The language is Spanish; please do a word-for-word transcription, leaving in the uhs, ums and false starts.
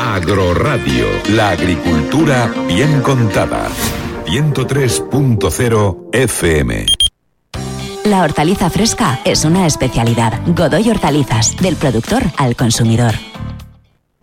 Agroradio, la agricultura bien contada. ciento tres punto cero F M. La hortaliza fresca es una especialidad. Godoy Hortalizas, del productor al consumidor.